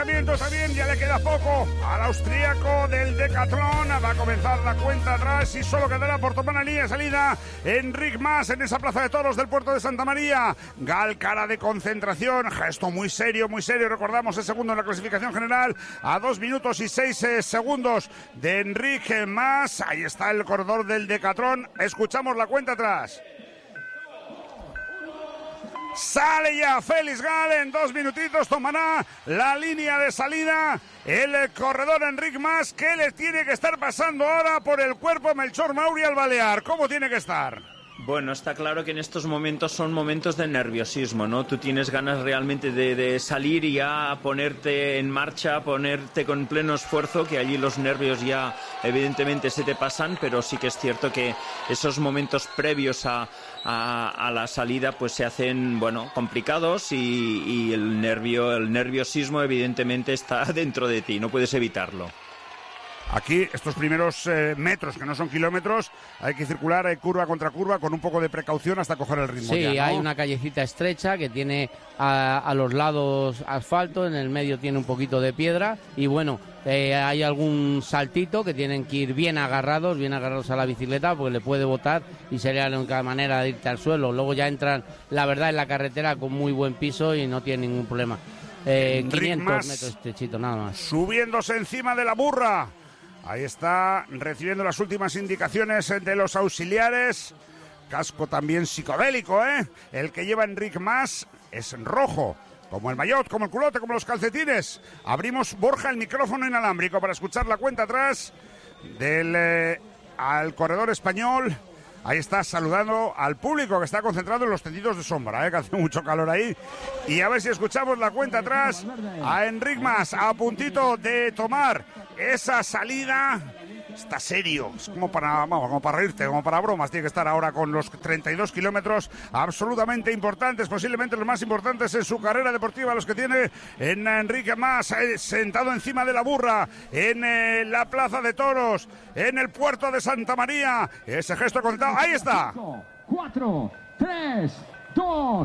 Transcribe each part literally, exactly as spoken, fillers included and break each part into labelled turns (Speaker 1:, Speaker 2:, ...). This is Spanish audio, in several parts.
Speaker 1: También ya le queda poco al austríaco del Decathlon. Va a comenzar la cuenta atrás y solo quedará por tomar la línea de salida Enric Mas en esa plaza de toros del puerto de Santa María. Gal, cara de concentración, gesto muy serio, muy serio. Recordamos el segundo en la clasificación general a dos minutos y seis eh, segundos de Enric Mas. Ahí está el corredor del Decathlon. Escuchamos la cuenta atrás. Sale ya Félix Gal, en dos minutitos tomará la línea de salida el corredor Enric Mas. ¿Qué le tiene que estar pasando ahora por el cuerpo Melchor Mauri al balear? ¿Cómo tiene que estar?
Speaker 2: Bueno, está claro que en estos momentos son momentos de nerviosismo, ¿no? Tú tienes ganas realmente de, de salir y ya ponerte en marcha, ponerte con pleno esfuerzo, que allí los nervios ya evidentemente se te pasan, pero sí que es cierto que esos momentos previos a, a, a la salida pues se hacen, bueno, complicados y, y el nervio, el nerviosismo evidentemente está dentro de ti, no puedes evitarlo.
Speaker 1: Aquí, estos primeros eh, metros, que no son kilómetros, hay que circular hay curva contra curva con un poco de precaución hasta coger el ritmo.
Speaker 3: Sí,
Speaker 1: ya, ¿no?
Speaker 3: Hay una callecita estrecha que tiene a, a los lados asfalto, en el medio tiene un poquito de piedra y bueno, eh, hay algún saltito que tienen que ir bien agarrados, bien agarrados a la bicicleta porque le puede botar y sería la única manera de irte al suelo. Luego ya entran, la verdad, en la carretera con muy buen piso y no tienen ningún problema. Eh, quinientos metros estrechito, nada más.
Speaker 1: Subiéndose encima de la burra. Ahí está, recibiendo las últimas indicaciones de los auxiliares. Casco también psicodélico, ¿eh? El que lleva Enric Mas es rojo, como el maillot, como el culote, como los calcetines. Abrimos, Borja, el micrófono inalámbrico para escuchar la cuenta atrás del eh, al corredor español. Ahí está saludando al público que está concentrado en los tendidos de sombra, ¿eh? Que hace mucho calor ahí. Y a ver si escuchamos la cuenta atrás a Enric Mas, a puntito de tomar esa salida. Está serio, es como para, vamos, como para reírte, como para bromas. Tiene que estar ahora con los treinta y dos kilómetros absolutamente importantes, posiblemente los más importantes en su carrera deportiva, los que tiene en Enric Mas, eh, sentado encima de la burra en eh, la plaza de toros, en el puerto de Santa María. Ese gesto contado, ahí está.
Speaker 4: Cuatro, tres, dos,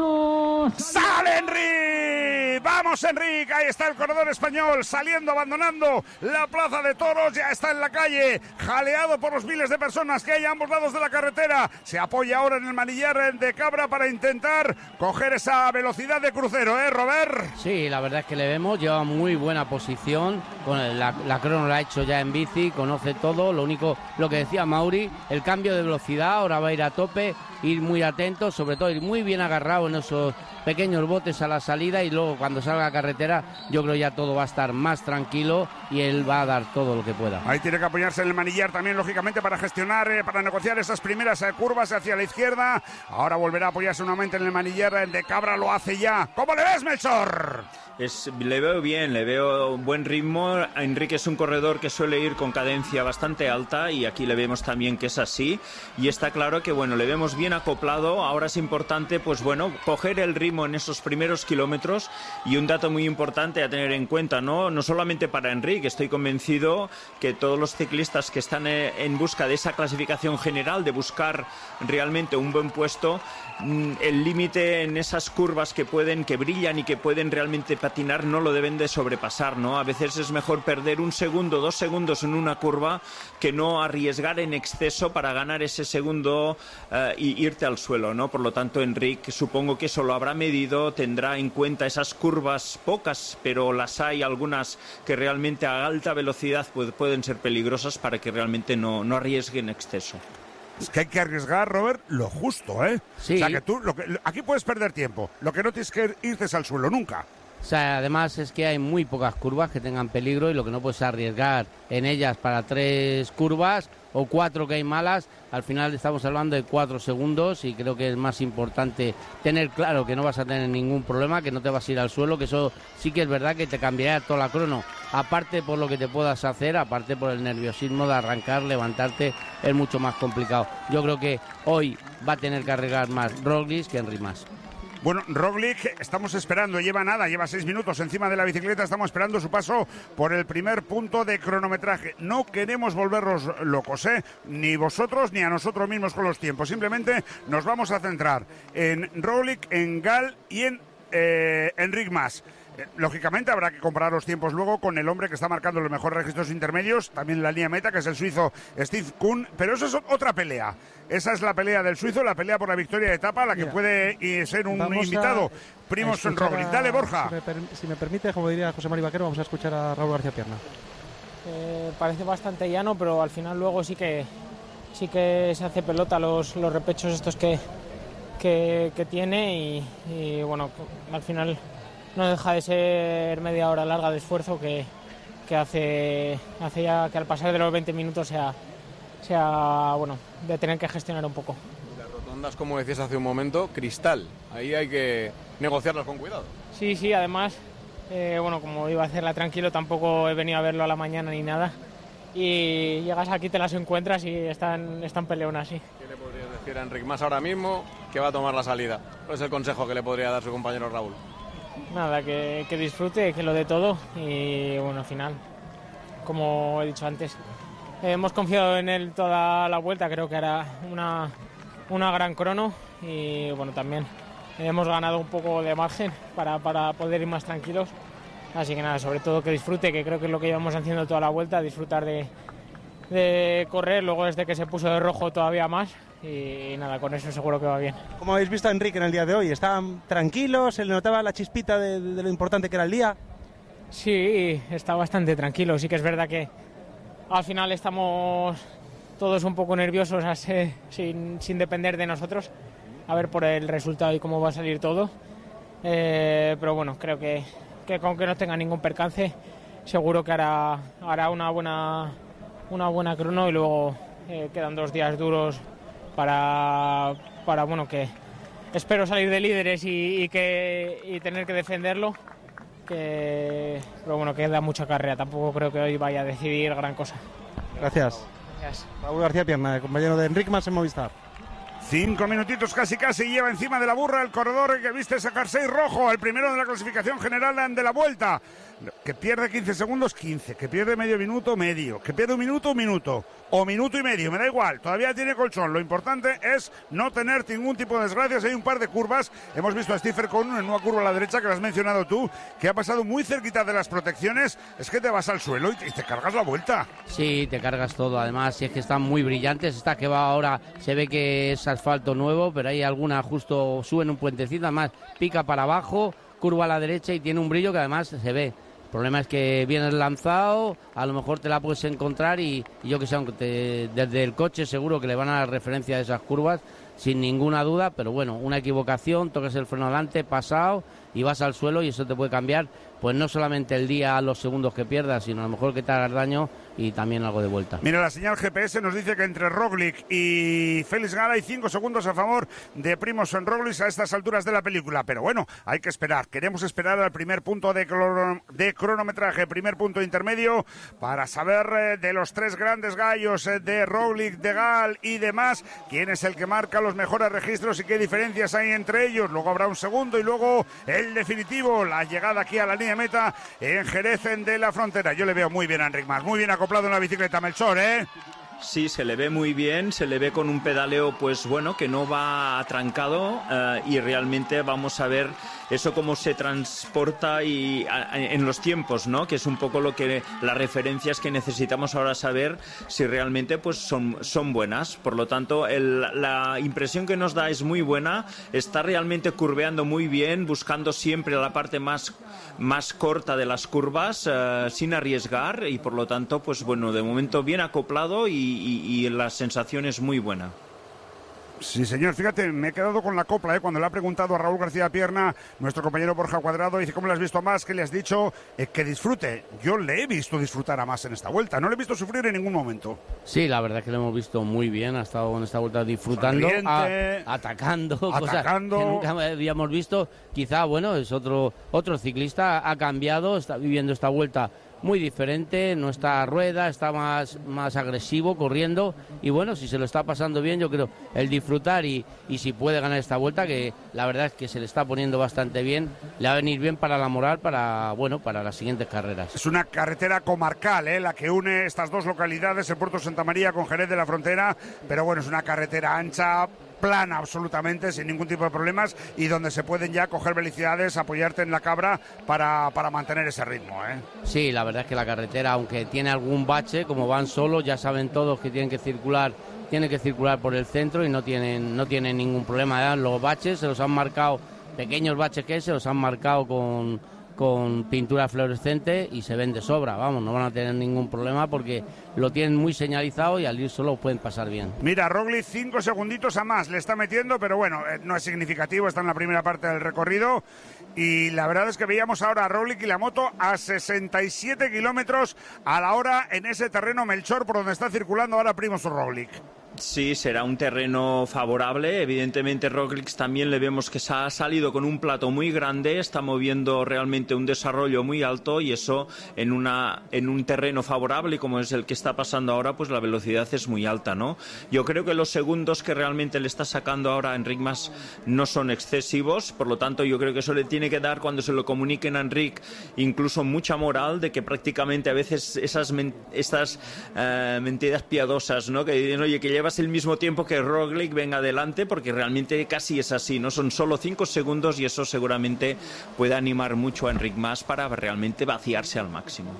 Speaker 4: uno.
Speaker 1: ¡Sale Enric! ¡Vamos, Enric! Ahí está el corredor español saliendo, abandonando la plaza de toros. Ya está en la calle, jaleado por los miles de personas que hay a ambos lados de la carretera. Se apoya ahora en el manillar de Cabra para intentar coger esa velocidad de crucero, ¿eh, Robert?
Speaker 3: Sí, la verdad es que le vemos, lleva muy buena posición. Con el, la, la crono la ha hecho ya en bici, conoce todo. Lo único, lo que decía Mauri, el cambio de velocidad, ahora va a ir a tope, ir muy atento, sobre todo ir muy bien agarrado en esos pequeños botes a la salida y luego cuando salga a carretera yo creo ya todo va a estar más tranquilo y él va a dar todo lo que pueda.
Speaker 1: Ahí tiene que apoyarse en el manillar también, lógicamente, para gestionar, eh, para negociar esas primeras eh, curvas hacia la izquierda. Ahora volverá a apoyarse nuevamente en el manillar de Cabra, lo hace ya. ¿Cómo le ves, Melchor?
Speaker 2: Es, le veo bien, le veo buen ritmo. Enrique es un corredor que suele ir con cadencia bastante alta y aquí le vemos también que es así. Y está claro que, bueno, le vemos bien acoplado. Ahora es importante, pues bueno, coger el ritmo en esos primeros kilómetros. Y un dato muy importante a tener en cuenta, ¿no? No solamente para Enrique, estoy convencido que todos los ciclistas que están en busca de esa clasificación general, de buscar realmente un buen puesto, el límite en esas curvas que pueden, que brillan y que pueden realmente patinar, no lo deben de sobrepasar, ¿no? A veces es mejor perder un segundo, dos segundos en una curva que no arriesgar en exceso para ganar ese segundo uh, y irte al suelo, ¿no? Por lo tanto, Enric, supongo que eso lo habrá medido, tendrá en cuenta esas curvas, pocas, pero las hay algunas que realmente a alta velocidad puede, pueden ser peligrosas para que realmente no, no arriesgue en exceso.
Speaker 1: Es que hay que arriesgar, Robert, lo justo, ¿eh?
Speaker 3: Sí.
Speaker 1: O sea, que tú, lo que, aquí puedes perder tiempo. Lo que no tienes que irte al suelo nunca.
Speaker 3: O sea, además es que hay muy pocas curvas que tengan peligro y lo que no puedes arriesgar en ellas para tres curvas o cuatro que hay malas. Al final estamos hablando de cuatro segundos y creo que es más importante tener claro que no vas a tener ningún problema, que no te vas a ir al suelo, que eso sí que es verdad que te cambiaría toda la crono. Aparte por lo que te puedas hacer, aparte por el nerviosismo de arrancar, levantarte, es mucho más complicado. Yo creo que hoy va a tener que arriesgar más Roglic que Enric Mas.
Speaker 1: Bueno, Roglic, estamos esperando, lleva nada, lleva seis minutos encima de la bicicleta, estamos esperando su paso por el primer punto de cronometraje. No queremos volvernos locos, ¿eh? Ni vosotros ni a nosotros mismos con los tiempos, simplemente nos vamos a centrar en Roglic, en Gal y en eh, Enric Mas. Lógicamente habrá que comparar los tiempos luego con el hombre que está marcando los mejores registros intermedios, también en la línea meta, que es el suizo Steve Kuhn, pero eso es otra pelea. Esa es la pelea del suizo, la pelea por la victoria de etapa, la que Mira, puede ser un invitado. A, Primož Roglič. Dale, Borja.
Speaker 5: Si me, per, si me permite, como diría José Mari Vaquero, vamos a escuchar a Raúl García Pierna.
Speaker 6: Eh, parece bastante llano, pero al final luego sí que sí que se hace pelota los, los repechos estos que, que, que tiene y, y bueno, al final no deja de ser media hora larga de esfuerzo que, que hace, hace ya que al pasar de los veinte minutos sea, sea bueno, de tener que gestionar un poco.
Speaker 7: Las rotondas, como decías hace un momento, cristal, ahí hay que negociarlas con cuidado.
Speaker 6: Sí, sí, además, eh, bueno, como iba a hacerla tranquilo, tampoco he venido a verlo a la mañana ni nada. Y llegas aquí, te las encuentras y están, están peleonas, sí.
Speaker 7: ¿Qué le podrías decir a Enric Mas ahora mismo que va a tomar la salida? ¿Cuál es el consejo que le podría dar su compañero Raúl?
Speaker 6: Nada, que, que disfrute, que lo dé todo y bueno, al final, como he dicho antes, hemos confiado en él toda la vuelta, creo que hará una, una gran crono y bueno, también hemos ganado un poco de margen para, para poder ir más tranquilos. Así que nada, sobre todo que disfrute, que creo que es lo que llevamos haciendo toda la vuelta, disfrutar de, de correr, luego desde que se puso de rojo todavía más y, y nada, con eso seguro que va bien.
Speaker 5: ¿Cómo habéis visto a Enric en el día de hoy? ¿Estaban tranquilos? ¿Se le notaba la chispita de, de lo importante que era el día?
Speaker 6: Sí, está bastante tranquilo, sí que es verdad que al final estamos todos un poco nerviosos así, sin, sin depender de nosotros, a ver por el resultado y cómo va a salir todo, eh, pero bueno, creo que que con que no tenga ningún percance seguro que hará, hará una buena una buena crono y luego eh, quedan dos días duros para, para bueno, que espero salir de líderes y, y, que, y tener que defenderlo, que, pero bueno, queda mucha carrera, tampoco creo que hoy vaya a decidir gran cosa.
Speaker 5: Gracias.
Speaker 6: Gracias.
Speaker 5: Raúl García Pierna, compañero de Enric Mas en Movistar.
Speaker 1: Cinco minutitos casi casi lleva encima de la burra el corredor que viste ese jersey rojo, el primero de la clasificación general de la vuelta, que pierde quince segundos, quince, que pierde medio minuto, medio, que pierde un minuto, un minuto, o minuto y medio, me da igual, todavía tiene colchón, lo importante es no tener ningún tipo de desgracias. Hay un par de curvas, hemos visto a Stephen Kuhn en una curva a la derecha que lo has mencionado tú, que ha pasado muy cerquita de las protecciones, es que te vas al suelo y te, y te cargas la vuelta.
Speaker 3: Sí, te cargas todo, además, si es que están muy brillantes, esta que va ahora se ve que es asfalto nuevo, pero hay alguna justo, suben un puentecito, además pica para abajo, curva a la derecha y tiene un brillo que además se ve. El problema es que vienes lanzado, a lo mejor te la puedes encontrar y, y yo que sé, aunque te, desde el coche seguro que le van a dar referencia a esas curvas, sin ninguna duda, pero bueno, una equivocación, tocas el freno adelante, pasado y vas al suelo y eso te puede cambiar, pues no solamente el día, los segundos que pierdas, sino a lo mejor que te hagas daño y también algo de vuelta.
Speaker 1: Mira, la señal G P S nos dice que entre Roglic y Félix Gala hay cinco segundos a favor de Primož Roglic a estas alturas de la película, pero bueno, hay que esperar, queremos esperar al primer punto de, cron de cronometraje, primer punto intermedio, para saber eh, de los tres grandes gallos eh, de Roglic, de Gal y demás, quién es el que marca los mejores registros y qué diferencias hay entre ellos. Luego habrá un segundo y luego el definitivo, la llegada aquí a la línea de meta en Jerez de la Frontera. Yo le veo muy bien a Enric Mas, muy bien acoplado en la bicicleta, Melchor, ¿eh?
Speaker 2: Sí, se le ve muy bien, se le ve con un pedaleo, pues bueno, que no va atrancado eh, y realmente vamos a ver eso cómo se transporta y a, a, en los tiempos, ¿no? Que es un poco lo que las referencias que necesitamos ahora saber si realmente pues son, son buenas. Por lo tanto, el, la impresión que nos da es muy buena, está realmente curveando muy bien, buscando siempre la parte más, más corta de las curvas, eh, sin arriesgar y por lo tanto, pues bueno, de momento bien acoplado y Y, y la sensación es muy buena.
Speaker 1: Sí, señor, fíjate, me he quedado con la copla, ¿eh? Cuando le ha preguntado a Raúl García Pierna, nuestro compañero Borja Cuadrado, dice, ¿cómo le has visto a Mas? ¿Qué le has dicho? Eh, que disfrute. Yo le he visto disfrutar a Mas en esta vuelta, no le he visto sufrir en ningún momento.
Speaker 3: Sí, la verdad es que lo hemos visto muy bien, ha estado en esta vuelta disfrutando, a, atacando,
Speaker 1: atacando.
Speaker 3: Cosas que nunca habíamos visto. Quizá, bueno, es otro, otro ciclista, ha cambiado, está viviendo esta vuelta muy diferente, no está a rueda, está más, más agresivo, corriendo, y bueno, si se lo está pasando bien, yo creo, el disfrutar y, y si puede ganar esta vuelta, que la verdad es que se le está poniendo bastante bien, le va a venir bien para la moral, para, bueno, para las siguientes carreras.
Speaker 1: Es una carretera comarcal, ¿eh? La que une estas dos localidades, el Puerto Santa María con Jerez de la Frontera, pero bueno, es una carretera ancha, plana absolutamente, sin ningún tipo de problemas, y donde se pueden ya coger velocidades, apoyarte en la cabra para, para mantener ese ritmo, ¿eh?
Speaker 3: Sí, la verdad es que la carretera, aunque tiene algún bache, como van solos, ya saben todos que tienen que circular, tienen que circular por el centro y no tienen, no tienen ningún problema, ¿eh? Los baches se los han marcado, pequeños baches que se los han marcado con, con pintura fluorescente y se ven de sobra, vamos, no van a tener ningún problema porque lo tienen muy señalizado y al ir solo pueden pasar bien.
Speaker 1: Mira, Roglic cinco segunditos a más le está metiendo, pero bueno, no es significativo, está en la primera parte del recorrido y la verdad es que veíamos ahora a Roglic y la moto a sesenta y siete kilómetros a la hora en ese terreno Melchor por donde está circulando ahora Primož Roglic.
Speaker 2: Sí, será un terreno favorable. Evidentemente Roglic también le vemos que se ha salido con un plato muy grande, está moviendo realmente un desarrollo muy alto y eso en una en un terreno favorable como es el que está pasando ahora, pues la velocidad es muy alta, ¿no? Yo creo que los segundos que realmente le está sacando ahora a Enric Mas no son excesivos, por lo tanto yo creo que eso le tiene que dar, cuando se lo comuniquen a Enric, incluso mucha moral de que prácticamente a veces esas men estas uh, mentiras piadosas, ¿no? Que dicen, oye, que lleva el mismo tiempo que Roglic, venga adelante, porque realmente casi es así, ¿no? Son solo cinco segundos y eso seguramente puede animar mucho a Enric Mas para realmente vaciarse al máximo.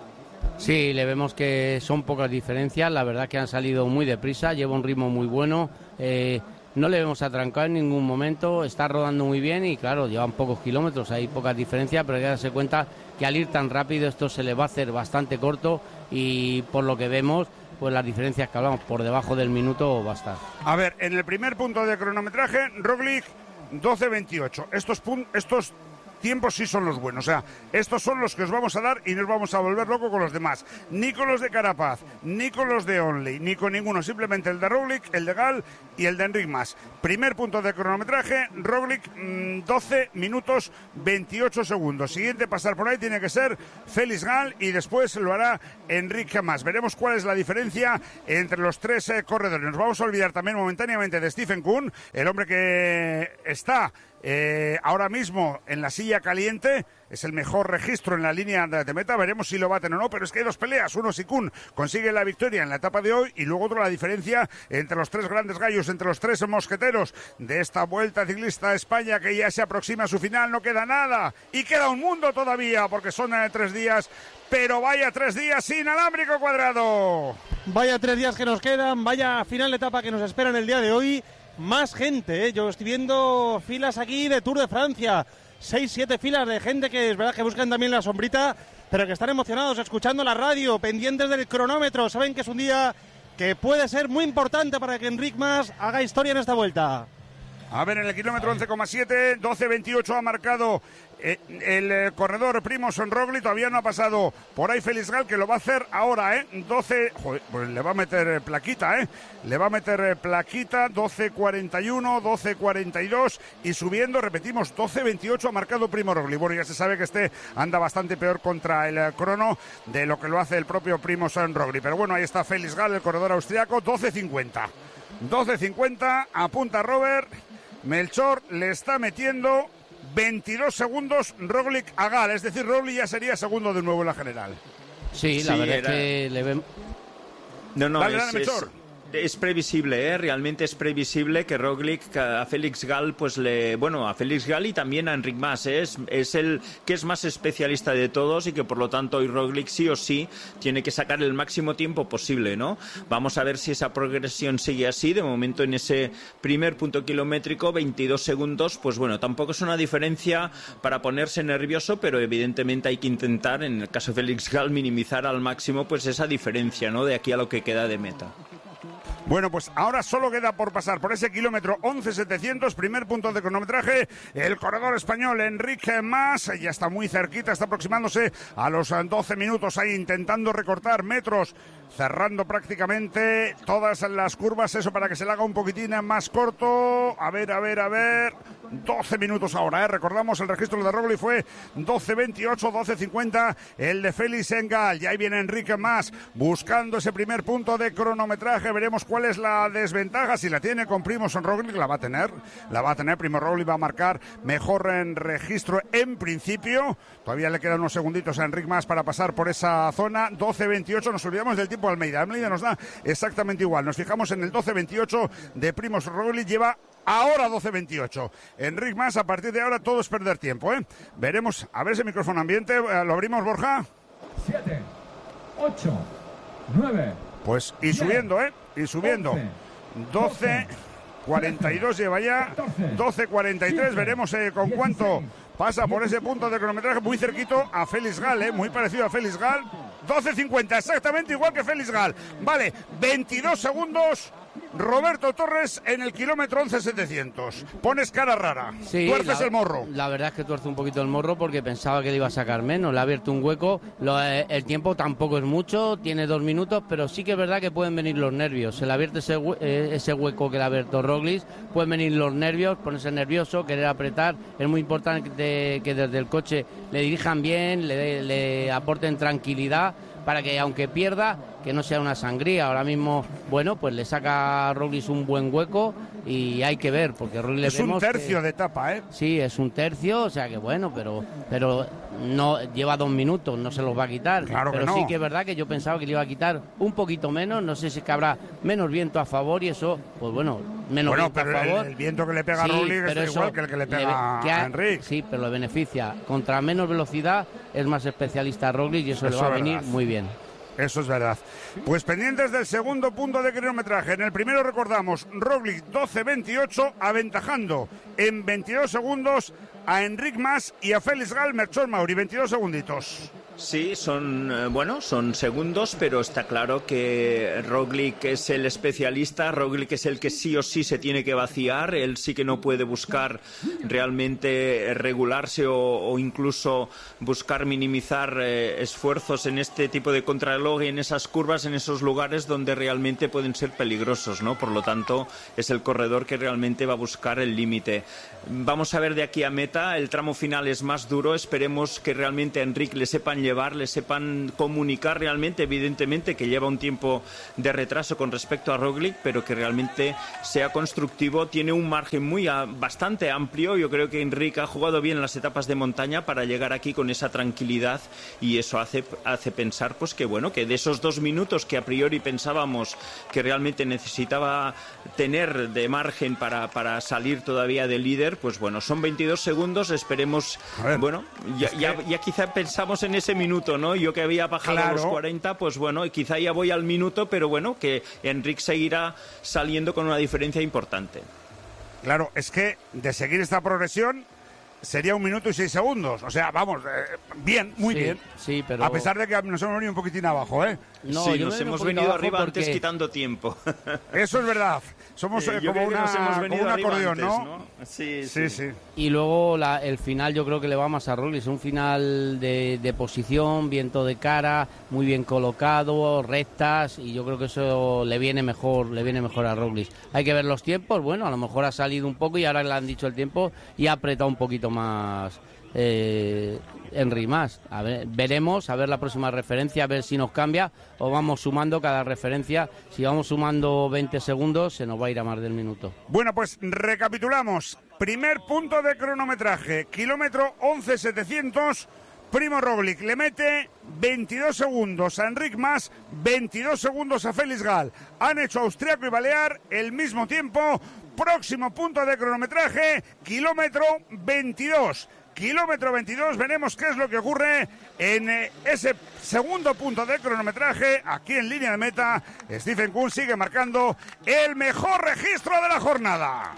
Speaker 3: Sí, le vemos que son pocas diferencias, la verdad que han salido muy deprisa, lleva un ritmo muy bueno, eh, no le vemos atrancado en ningún momento, está rodando muy bien y claro, llevan pocos kilómetros, hay pocas diferencias, pero hay que darse cuenta que al ir tan rápido esto se le va a hacer bastante corto y por lo que vemos, pues las diferencias que hablamos por debajo del minuto va a estar.
Speaker 1: A ver, en el primer punto de cronometraje, Roglic doce veintiocho. Estos, estos tiempos sí son los buenos. O sea, estos son los que os vamos a dar y nos vamos a volver locos con los demás. Ni con los de Carapaz, ni con los de Onley, ni con ninguno. Simplemente el de Roglic, el de Gal y el de Enric Mas. Primer punto de cronometraje, Roglic mmm, doce minutos veintiocho segundos. Siguiente pasar por ahí tiene que ser Félix Gal y después lo hará Enric Mas. Veremos cuál es la diferencia entre los tres eh, corredores. Nos vamos a olvidar también momentáneamente de Stephen Kuhn, el hombre que está Eh, ahora mismo en la silla caliente, es el mejor registro en la línea de meta, veremos si lo baten o no, pero es que hay dos peleas, uno si Kuhn consigue la victoria en la etapa de hoy y luego otro la diferencia entre los tres grandes gallos, entre los tres mosqueteros de esta Vuelta Ciclista a España que ya se aproxima a su final, no queda nada y queda un mundo todavía porque son eh, tres días, pero vaya tres días inalámbrico Cuadrado.
Speaker 5: Vaya tres días que nos quedan, vaya final de etapa que nos espera en el día de hoy. Más gente, ¿eh? Yo estoy viendo filas aquí de Tour de Francia, seis, siete filas de gente que es verdad que buscan también la sombrita, pero que están emocionados escuchando la radio, pendientes del cronómetro, saben que es un día que puede ser muy importante para que Enric Mas haga historia en esta vuelta.
Speaker 1: A ver, en el kilómetro once coma siete, doce veintiocho ha marcado eh, el eh, corredor Primož Roglic, todavía no ha pasado por ahí Félix Gal, que lo va a hacer ahora, ¿eh? doce, joder, pues le va a meter eh, plaquita, ¿eh? Le va a meter eh, plaquita, doce cuarenta y uno, doce cuarenta y dos y subiendo, repetimos, doce veintiocho ha marcado Primož Roglic. Bueno, ya se sabe que este anda bastante peor contra el eh, crono de lo que lo hace el propio Primož Roglic. Pero bueno, ahí está Félix Gal, el corredor austriaco, doce cincuenta. doce cincuenta, apunta Robert. Melchor le está metiendo veintidós segundos Roglic a Gal, es decir, Roglic ya sería segundo de nuevo en la general.
Speaker 3: Sí, la
Speaker 2: sí,
Speaker 3: verdad
Speaker 2: era...
Speaker 3: es que le ven...
Speaker 2: No, no,
Speaker 1: dale,
Speaker 2: es,
Speaker 1: dale, Melchor.
Speaker 2: es... Es previsible, ¿eh? Realmente es previsible que Roglic a Félix Gal, pues le, bueno, a Félix Gal y también a Enric Mas, ¿eh? es, es el que es más especialista de todos y que por lo tanto hoy Roglic sí o sí tiene que sacar el máximo tiempo posible, ¿no? Vamos a ver si esa progresión sigue así. De momento en ese primer punto kilométrico, veintidós segundos, pues bueno, tampoco es una diferencia para ponerse nervioso, pero evidentemente hay que intentar, en el caso de Félix Gal, minimizar al máximo pues esa diferencia, ¿no? De aquí a lo que queda de meta.
Speaker 1: Bueno, pues ahora solo queda por pasar por ese kilómetro once setecientos, primer punto de cronometraje, el corredor español Enric Mas, ya está muy cerquita, está aproximándose a los doce minutos ahí intentando recortar metros, cerrando prácticamente todas las curvas, eso para que se le haga un poquitín más corto, a ver, a ver, a ver, doce minutos ahora, ¿eh? Recordamos el registro de Roglic fue doce veintiocho, doce cincuenta, el de Félix Gal, y ahí viene Enric Mas buscando ese primer punto de cronometraje, veremos cuál ¿Cuál es la desventaja? Si la tiene con Primož Roglič, la va a tener. La va a tener. Primož Roglič va a marcar mejor en registro en principio. Todavía le quedan unos segunditos a Enric Mas para pasar por esa zona. doce veintiocho. Nos olvidamos del tiempo de Almeida. Almeida nos da exactamente igual. Nos fijamos en el doce veintiocho de Primož Roglič. Lleva ahora doce veintiocho. Enric Mas, a partir de ahora todo es perder tiempo, ¿eh? Veremos. A ver ese micrófono ambiente. ¿Lo abrimos, Borja?
Speaker 4: siete, ocho, nueve.
Speaker 1: Pues y subiendo, ¿eh? Y subiendo. doce cuarenta y dos lleva ya. doce cuarenta y tres. Veremos eh, con cuánto pasa por ese punto de cronometraje. Muy cerquito a Félix Gal, ¿eh? Muy parecido a Félix Gal. doce cincuenta, exactamente igual que Félix Gal. Vale, veintidós segundos. Roberto Torres en el kilómetro once setecientos. Pones cara rara,
Speaker 3: sí,
Speaker 1: tuerces
Speaker 3: la,
Speaker 1: el morro.
Speaker 3: La verdad es que tuerce un poquito el morro porque pensaba que le iba a sacar menos. Le ha abierto un hueco. Lo, eh, el tiempo tampoco es mucho, tiene dos minutos, pero sí que es verdad que pueden venir los nervios. Se le ha abierto ese, eh, ese hueco que le ha abierto Roglič. Pueden venir los nervios, ponerse nervioso, querer apretar. Es muy importante que, que desde el coche le dirijan bien, le, le aporten tranquilidad, para que aunque pierda, que no sea una sangría. Ahora mismo, bueno, pues le saca a Roglič un buen hueco y hay que ver, porque Roglič
Speaker 1: es un tercio que, de etapa, ¿eh?
Speaker 3: Sí, es un tercio, o sea que bueno, pero pero no lleva dos minutos, no se los va a quitar.
Speaker 1: Claro que
Speaker 3: pero
Speaker 1: no.
Speaker 3: Sí que es verdad que yo pensaba que le iba a quitar un poquito menos, no sé si es que habrá menos viento a favor y eso, pues bueno, menos
Speaker 1: bueno,
Speaker 3: viento
Speaker 1: pero
Speaker 3: a favor.
Speaker 1: El, el viento que le pega a
Speaker 3: sí,
Speaker 1: Roglič es igual que el que le pega
Speaker 3: le, que a,
Speaker 1: a Enric.
Speaker 3: Sí, pero le beneficia. Contra menos velocidad es más especialista a Roglič y eso, eso le va a venir muy bien.
Speaker 1: Eso es verdad. Pues pendientes del segundo punto de cronometraje. En el primero recordamos, Roglič doce veintiocho, aventajando en veintidós segundos a Enric Mas y a Félix Gal, Melchor Mauri, veintidós segunditos.
Speaker 2: Sí, son, eh, bueno, son segundos, pero está claro que Roglič es el especialista, Roglič es el que sí o sí se tiene que vaciar, él sí que no puede buscar realmente regularse o, o incluso buscar minimizar eh, esfuerzos en este tipo de contrarreloj y en esas curvas, en esos lugares donde realmente pueden ser peligrosos, ¿no? Por lo tanto, es el corredor que realmente va a buscar el límite. Vamos a ver de aquí a meta, el tramo final es más duro, esperemos que realmente a Enric le sepan llevar, le sepan comunicar realmente, evidentemente que lleva un tiempo de retraso con respecto a Roglič, pero que realmente sea constructivo, tiene un margen muy a, bastante amplio. Yo creo que Enric ha jugado bien en las etapas de montaña para llegar aquí con esa tranquilidad y eso hace, hace pensar pues que bueno, que de esos dos minutos que a priori pensábamos que realmente necesitaba tener de margen para, para salir todavía de líder, pues bueno, son veintidós segundos, esperemos, ver, bueno, ya, es que... ya, ya quizá pensamos en ese minuto, ¿no? Yo que había bajado claro. a los cuarenta, pues bueno, quizá ya voy al minuto, pero bueno, que Enric seguirá saliendo con una diferencia importante.
Speaker 1: Claro, es que de seguir esta progresión sería un minuto y seis segundos. O sea, vamos, eh, bien, muy
Speaker 3: sí,
Speaker 1: bien.
Speaker 3: Sí, pero...
Speaker 1: A pesar de que nos hemos venido un poquitín abajo, ¿eh?
Speaker 2: No, sí, nos hemos venido arriba porque... antes quitando tiempo.
Speaker 1: Eso es verdad. Somos eh, como, una, como un acordeón,
Speaker 2: antes,
Speaker 1: ¿no?
Speaker 2: ¿no? Sí,
Speaker 1: sí,
Speaker 2: sí.
Speaker 1: sí.
Speaker 3: Y luego la, el final yo creo que le va más a Roglič. Un final de, de posición, viento de cara, muy bien colocado, rectas, y yo creo que eso le viene mejor, le viene mejor a Roglič. Hay que ver los tiempos, bueno, a lo mejor ha salido un poco y ahora le han dicho el tiempo y ha apretado un poquito más eh, Enric Mas. A ver, veremos, a ver la próxima referencia, a ver si nos cambia o vamos sumando cada referencia. Si vamos sumando veinte segundos, se nos va a ir a más del minuto.
Speaker 1: Bueno, pues recapitulamos. Primer punto de cronometraje, kilómetro once setecientos. Primož Roglič le mete veintidós segundos a Enric Mas, veintidós segundos a Félix Gal. Han hecho austriaco y balear el mismo tiempo. Próximo punto de cronometraje, kilómetro veintidós. Kilómetro veintidós, veremos qué es lo que ocurre en eh, ese segundo punto de cronometraje. Aquí en línea de meta, Stephen Kuhn sigue marcando el mejor registro de la jornada.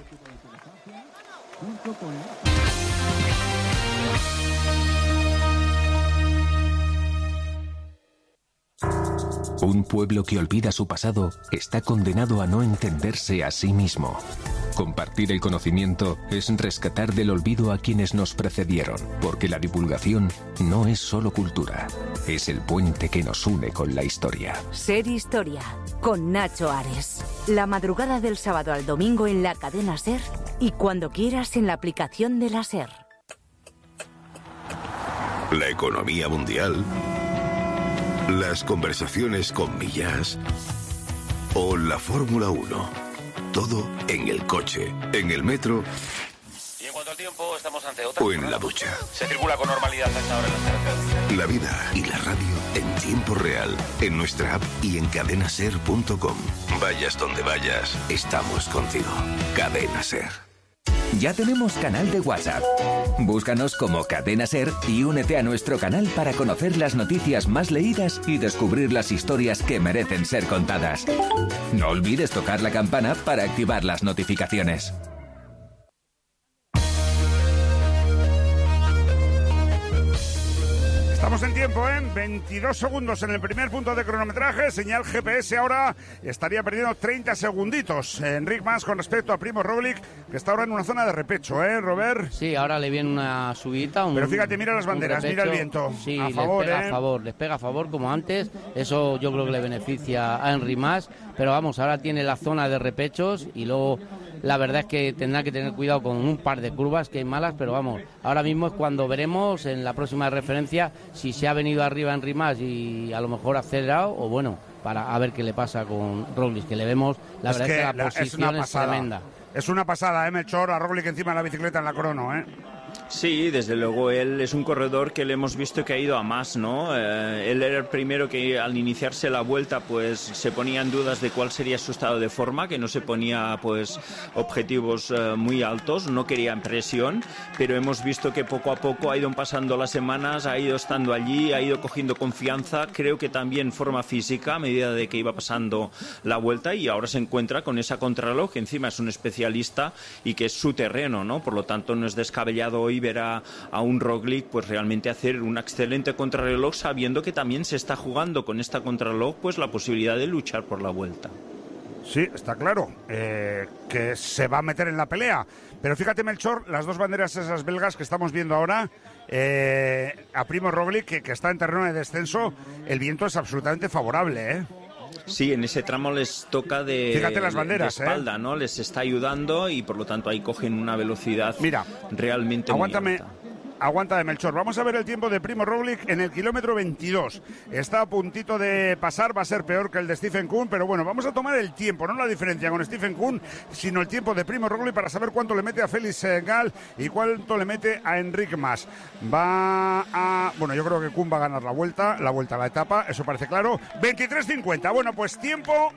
Speaker 8: Un pueblo que olvida su pasado está condenado a no entenderse a sí mismo. Compartir el conocimiento es rescatar del olvido a quienes nos precedieron, porque la divulgación no es solo cultura, es el puente que nos une con la historia.
Speaker 9: Ser Historia, con Nacho Ares. La madrugada del sábado al domingo en la cadena SER y cuando quieras en la aplicación de la SER.
Speaker 10: La economía mundial, las conversaciones con Millás o la Fórmula uno. Todo en el coche, en el metro.
Speaker 11: Y en cuanto al tiempo, estamos ante otra.
Speaker 10: O en la ducha.
Speaker 11: Se circula con normalidad a esta hora en las carreteras.
Speaker 10: La vida y la radio en tiempo real, en nuestra app y en cadena ser punto com. Vayas donde vayas, estamos contigo. Cadena Ser.
Speaker 12: Ya tenemos canal de WhatsApp. Búscanos como Cadena Ser y únete a nuestro canal para conocer las noticias más leídas y descubrir las historias que merecen ser contadas. No olvides tocar la campana para activar las notificaciones.
Speaker 1: Estamos en tiempo, ¿eh? veintidós segundos en el primer punto de cronometraje. Señal G P S ahora estaría perdiendo treinta segunditos. Enric Mas con respecto a Primo Roglic, que está ahora en una zona de repecho, ¿eh, Robert?
Speaker 3: Sí, ahora le viene una subida. Un,
Speaker 1: Pero fíjate, mira las banderas, mira el viento.
Speaker 3: Sí,
Speaker 1: a favor,
Speaker 3: les pega
Speaker 1: ¿eh?
Speaker 3: a favor, les pega a favor como antes. Eso yo creo que le beneficia a Enric Mas. Pero vamos, ahora tiene la zona de repechos y luego la verdad es que tendrá que tener cuidado con un par de curvas que hay malas, pero vamos, ahora mismo es cuando veremos en la próxima referencia si se ha venido arriba Enric Mas y a lo mejor acelerado o bueno, para a ver qué le pasa con Roglic, que le vemos, la
Speaker 1: es
Speaker 3: verdad
Speaker 1: que
Speaker 3: es que la
Speaker 1: la,
Speaker 3: posición es,
Speaker 1: es
Speaker 3: tremenda.
Speaker 1: Es una pasada, ¿eh, Melchor? A Roglic encima de la bicicleta en la crono, ¿eh?
Speaker 2: Sí, desde luego, él es un corredor que le hemos visto que ha ido a más, ¿no? Eh, él era el primero que al iniciarse la vuelta pues se ponía en dudas de cuál sería su estado de forma, que no se ponía pues objetivos eh, muy altos, no quería presión, pero hemos visto que poco a poco ha ido pasando las semanas, ha ido estando allí, ha ido cogiendo confianza, creo que también forma física a medida de que iba pasando la vuelta y ahora se encuentra con esa contrarreloj, que encima es un especialista y que es su terreno, ¿no? Por lo tanto no es descabellado hoy ver a, a un Roglic pues realmente hacer una excelente contrarreloj sabiendo que también se está jugando con esta contrarreloj pues la posibilidad de luchar por la vuelta.
Speaker 1: Sí, está claro, eh, que se va a meter en la pelea. Pero fíjate, Melchor, las dos banderas esas belgas que estamos viendo ahora, eh, a Primo Roglic, que, que está en terreno de descenso, el viento es absolutamente favorable, ¿eh?
Speaker 2: Sí, en ese tramo les toca de,
Speaker 1: Fíjate las banderas,
Speaker 2: de espalda,
Speaker 1: ¿eh?
Speaker 2: ¿no? Les está ayudando y por lo tanto ahí cogen una velocidad
Speaker 1: Mira,
Speaker 2: realmente
Speaker 1: aguántame.
Speaker 2: muy alta.
Speaker 1: Aguanta de Melchor. Vamos a ver el tiempo de Primo Roglic en el kilómetro veintidós. Está a puntito de pasar, va a ser peor que el de Stephen Kuhn, pero bueno, vamos a tomar el tiempo, no la diferencia con Stephen Kuhn, sino el tiempo de Primo Roglic para saber cuánto le mete a Félix Gall y cuánto le mete a Enric Mas. Va a... Bueno, yo creo que Kuhn va a ganar la vuelta, la vuelta a la etapa, eso parece claro. veintitrés cincuenta. Bueno, pues tiempo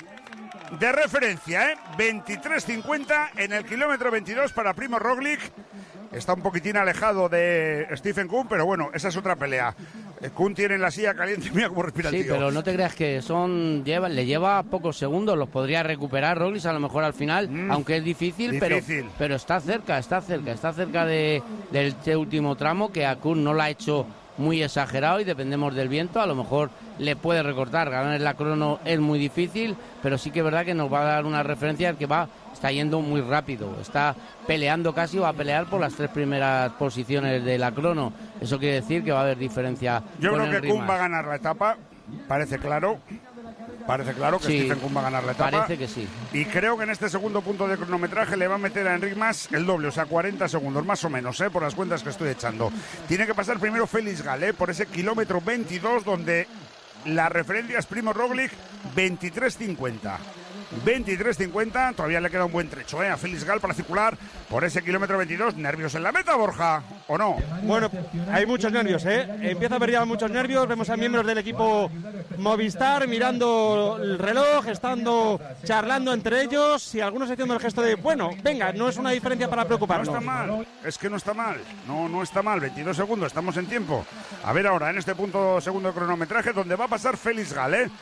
Speaker 1: de referencia, ¿eh? veintitrés cincuenta en el kilómetro veintidós para Primo Roglic. Está un poquitín alejado de Stephen Kuhn, pero bueno, esa es otra pelea. Kuhn tiene la silla caliente, mira cómo respira el
Speaker 3: Sí,
Speaker 1: tío.
Speaker 3: pero no te creas que son lleva, le lleva pocos segundos, los podría recuperar Roglic a lo mejor al final, mm, aunque es difícil,
Speaker 1: difícil.
Speaker 3: Pero, pero está cerca, está cerca, está cerca de, del último tramo, que a Kuhn no lo ha hecho muy exagerado y dependemos del viento, a lo mejor le puede recortar, ganar en la crono es muy difícil, pero sí que es verdad que nos va a dar una referencia que va, está yendo muy rápido, está peleando casi, va a pelear por las tres primeras posiciones de la crono, eso quiere decir que va a haber diferencia.
Speaker 1: Yo
Speaker 3: con
Speaker 1: creo que Kuhn va a ganar la etapa, parece claro. Parece claro que
Speaker 3: sí,
Speaker 1: Stephen Kuhn va a ganar la etapa.
Speaker 3: Parece que sí.
Speaker 1: Y creo que en este segundo punto de cronometraje le va a meter a Enric Mas el doble, o sea, cuarenta segundos, más o menos, ¿eh? Por las cuentas que estoy echando. Tiene que pasar primero Félix Gall, ¿eh? Por ese kilómetro veintidós, donde la referencia es Primo Roglic, veintitrés cincuenta. veintitrés cincuenta, todavía le queda un buen trecho, ¿eh? A Félix Gall para circular por ese kilómetro veintidós. ¿Nervios en la meta, Borja? ¿O no?
Speaker 5: Bueno, hay muchos nervios, ¿eh? Empieza a haber ya muchos nervios. Vemos a miembros del equipo Movistar mirando el reloj, estando charlando entre ellos y algunos haciendo el gesto de, bueno, venga, no es una diferencia para preocuparnos.
Speaker 1: No está mal, es que no está mal, no, no está mal, veintidós segundos, estamos en tiempo. A ver ahora, en este punto segundo de cronometraje, donde va a pasar Félix Gall, ¿eh?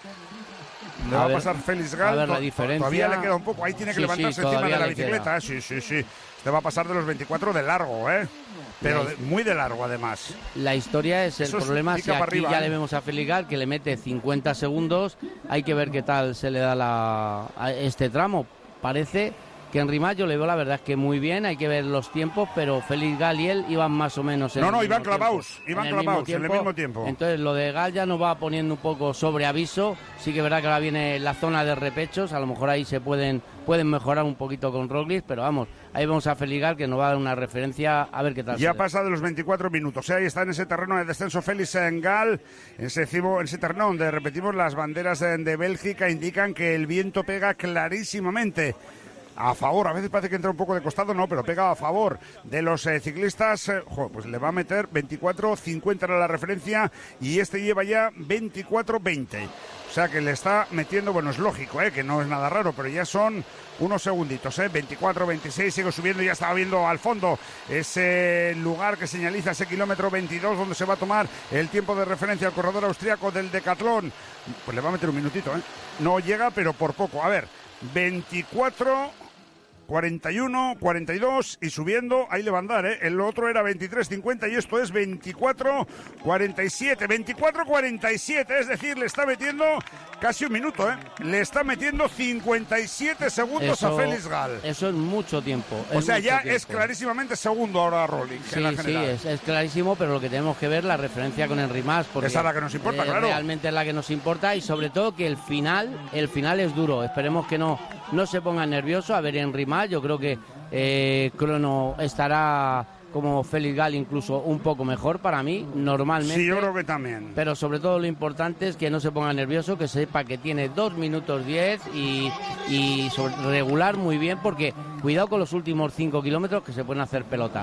Speaker 1: Le va a, ver, a pasar Félix Gall.
Speaker 3: A ver la diferencia.
Speaker 1: Todavía le queda un poco. Ahí tiene que sí, levantarse sí, encima de la bicicleta. Queda. Sí, sí, sí. Este va a pasar de los veinticuatro de largo, ¿eh? Pero de, muy de largo, además.
Speaker 3: La historia es el
Speaker 1: Eso
Speaker 3: problema.
Speaker 1: Es
Speaker 3: si aquí
Speaker 1: arriba,
Speaker 3: ya
Speaker 1: ¿eh?
Speaker 3: le vemos a Félix Gall, que le mete cincuenta segundos. Hay que ver qué tal se le da la, a este tramo. Parece que Enric Mas, yo le veo la verdad es que muy bien, hay que ver los tiempos, pero Félix Gall y él iban más o menos en
Speaker 1: no,
Speaker 3: el
Speaker 1: no,
Speaker 3: mismo
Speaker 1: iban clavados,
Speaker 3: tiempo.
Speaker 1: iban
Speaker 3: en
Speaker 1: clavados
Speaker 3: el
Speaker 1: en el mismo tiempo.
Speaker 3: Entonces lo de Gall ya nos va poniendo un poco sobre aviso, sí que es verdad que ahora viene la zona de repechos, a lo mejor ahí se pueden pueden mejorar un poquito con Roglic, pero vamos, ahí vamos a Félix Gall, que nos va a dar una referencia a ver qué tal.
Speaker 1: Ya pasa de los veinticuatro minutos, ¿eh? Ahí está en ese terreno de descenso Félix Gall, en ese, en ese terreno donde, repetimos, las banderas de, de Bélgica indican que el viento pega clarísimamente a favor, a veces parece que entra un poco de costado, no, pero pega a favor de los eh, ciclistas. Eh, jo, pues le va a meter veinticuatro cincuenta era la referencia y este lleva ya veinticuatro veinte. O sea que le está metiendo, bueno, es lógico, eh, que no es nada raro, pero ya son unos segunditos, eh, veinticuatro veintiséis, sigo subiendo, ya estaba viendo al fondo ese lugar que señaliza ese kilómetro veintidós donde se va a tomar el tiempo de referencia al corredor austriaco del Decathlon. Pues le va a meter un minutito, eh. No llega, pero por poco. A ver, veinticuatro cuarenta y uno, cuarenta y dos y subiendo, ahí le va a andar, ¿eh? El otro era veintitrés cincuenta y esto es veinticuatro cuarenta y siete, veinticuatro cuarenta y siete, es decir, le está metiendo casi un minuto, ¿eh? Le está metiendo cincuenta y siete segundos
Speaker 3: eso,
Speaker 1: a Félix Gall.
Speaker 3: Eso es mucho tiempo.
Speaker 1: O
Speaker 3: es
Speaker 1: sea, ya
Speaker 3: tiempo.
Speaker 1: Es clarísimamente segundo ahora Roglic.
Speaker 3: Sí,
Speaker 1: en la
Speaker 3: sí,
Speaker 1: general.
Speaker 3: es, es clarísimo, pero lo que tenemos que ver la referencia con Henry Mas, porque
Speaker 1: esa es la que nos importa,
Speaker 3: eh,
Speaker 1: claro.
Speaker 3: Realmente es la que nos importa y sobre todo que el final, el final es duro. Esperemos que no, no se pongan nerviosos. A ver, Henry Mas, yo creo que eh, Crono estará como Félix Gall incluso un poco mejor para mí, normalmente.
Speaker 1: Sí, yo creo que también.
Speaker 3: Pero sobre todo lo importante es que no se ponga nervioso, que sepa que tiene dos minutos diez y, y sobre, regular muy bien, porque cuidado con los últimos cinco kilómetros que se pueden hacer pelota.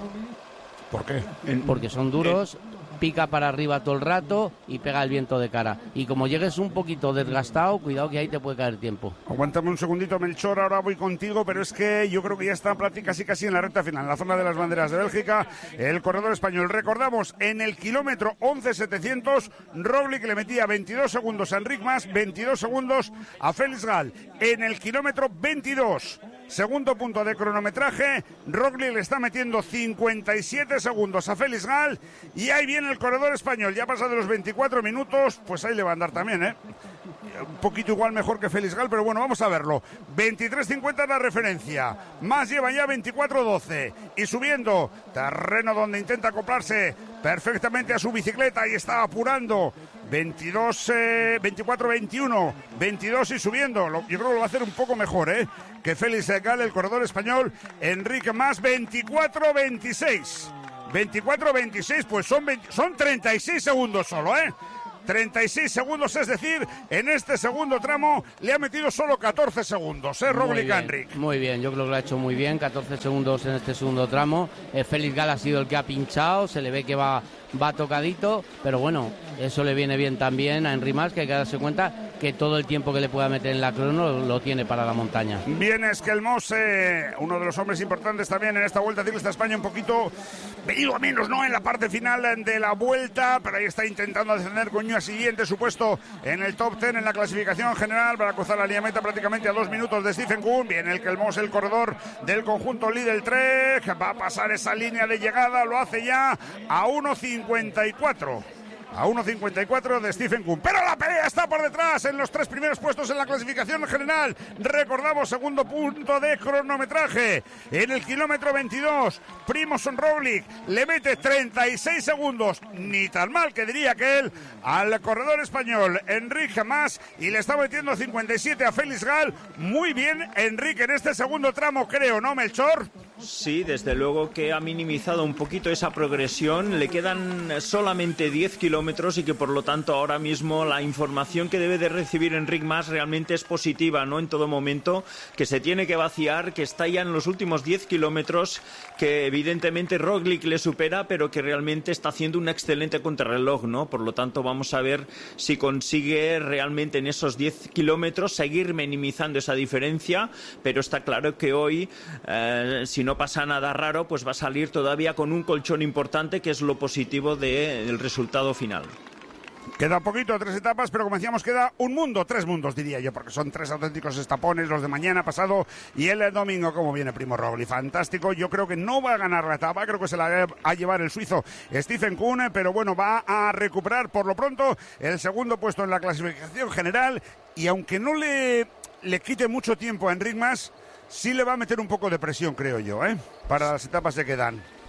Speaker 1: ¿Por qué?
Speaker 3: Porque son duros, pica para arriba todo el rato y pega el viento de cara. Y como llegues un poquito desgastado, cuidado que ahí te puede caer tiempo.
Speaker 1: Aguántame un segundito, Melchor, ahora voy contigo, pero es que yo creo que ya está casi casi en la recta final, en la zona de las banderas de Bélgica, el corredor español. Recordamos, en el kilómetro once setecientos, Roglic le metía veintidós segundos a Enric Mas, veintidós segundos a Félix Gall. En el kilómetro veintidós, segundo punto de cronometraje, Roglic le está metiendo cincuenta y siete segundos a Félix Gall y ahí viene el corredor español. Ya pasado los veinticuatro minutos, pues ahí le va a andar también, ¿eh? Un poquito igual mejor que Félix Gall, pero bueno, vamos a verlo. veintitrés cincuenta es la referencia. Más lleva ya veinticuatro doce. Y subiendo, terreno donde intenta acoplarse perfectamente a su bicicleta y está apurando. veintidós, eh, veinticuatro veintiuno, veintidós y subiendo. Lo, yo creo que lo va a hacer un poco mejor, ¿eh? Que Félix Gall, el corredor español. Enric Mas, veinticuatro veintiséis. veinticuatro veintiséis, pues son, veinte, son treinta y seis segundos solo, ¿eh? treinta y seis segundos, es decir, en este segundo tramo le ha metido solo catorce segundos, ¿eh? Roglic a Enric.
Speaker 3: Muy bien, yo creo que lo ha hecho muy bien, catorce segundos en este segundo tramo. Eh, Félix Gall ha sido el que ha pinchado, se le ve que va, va tocadito, pero bueno, eso le viene bien también a Henry Mas, que hay que darse cuenta que todo el tiempo que le pueda meter en la crono lo, lo tiene para la montaña.
Speaker 1: Bien, es que el Mose, uno de los hombres importantes también en esta Vuelta Ciclista a España, un poquito venido a menos, ¿no? En la parte final de la Vuelta, pero ahí está intentando descender con Ñua siguiente, su puesto en el top diez en la clasificación general para cruzar la línea meta prácticamente a dos minutos de Stephen Kuhn. Bien, el que el Mose, el corredor del conjunto Lidl Trek, va a pasar esa línea de llegada, lo hace ya a uno cincuenta y cuatro. A uno cincuenta y cuatro de Stephen Kuhn. Pero la pelea está por detrás en los tres primeros puestos en la clasificación general. Recordamos, segundo punto de cronometraje. En el kilómetro veintidós, Primož Roglic le mete treinta y seis segundos. Ni tan mal que diría que él al corredor español Enric Mas. Y le está metiendo cincuenta y siete a Félix Gall. Muy bien, Enric, en este segundo tramo, creo, ¿no, Melchor?
Speaker 2: Sí, desde luego que ha minimizado un poquito esa progresión. Le quedan solamente diez kilómetros y que por lo tanto ahora mismo la información que debe de recibir Enric Mas realmente es positiva, ¿no? En todo momento, que se tiene que vaciar, que está ya en los últimos diez kilómetros, que evidentemente Roglic le supera, pero que realmente está haciendo un excelente contrarreloj, ¿no? Por lo tanto, vamos a ver si consigue realmente en esos diez kilómetros seguir minimizando esa diferencia, pero está claro que hoy, eh, si no no pasa nada raro, pues va a salir todavía con un colchón importante, que es lo positivo del resultado final.
Speaker 1: Queda poquito, tres etapas, pero como decíamos, queda un mundo, tres mundos diría yo, porque son tres auténticos estapones, los de mañana, pasado y el domingo. Como viene Primo Roglic, fantástico. Yo creo que no va a ganar la etapa, creo que se la va a llevar el suizo Stephen Kuhn, pero bueno, va a recuperar por lo pronto el segundo puesto en la clasificación general, y aunque no le, le quite mucho tiempo a Enric Mas, sí le va a meter un poco de presión, creo yo, ¿eh? Para las etapas que quedan.